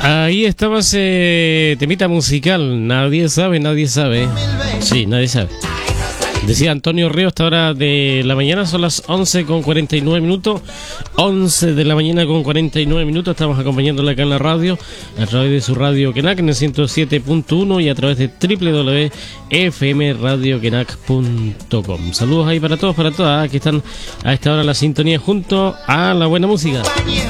Ahí estaba ese temita musical. Nadie sabe, nadie sabe. Sí, nadie sabe. Decía Antonio Ríos, esta hora de la mañana son las 11:49 minutos. 11 de la mañana con 49 minutos. Estamos acompañándola acá en la radio, a través de su radio Kenak en el 107.1 y a través de www.fmradiokenak.com. Saludos ahí para todos, para todas que están a esta hora en la sintonía junto a la buena música.